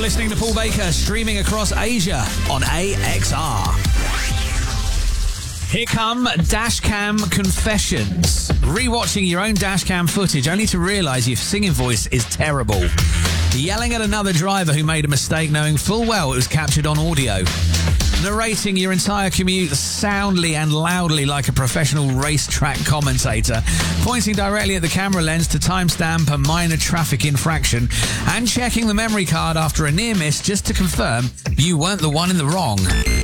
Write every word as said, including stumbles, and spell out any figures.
listening to Paul Baker, streaming across Asia on A X R. Here come Dashcam Confessions. Rewatching your own dashcam footage only to realise your singing voice is terrible. Yelling at another driver who made a mistake knowing full well it was captured on audio. Narrating your entire commute soundly and loudly like a professional racetrack commentator. Pointing directly at the camera lens to timestamp a minor traffic infraction. And checking the memory card after a near miss just to confirm you weren't the one in the wrong.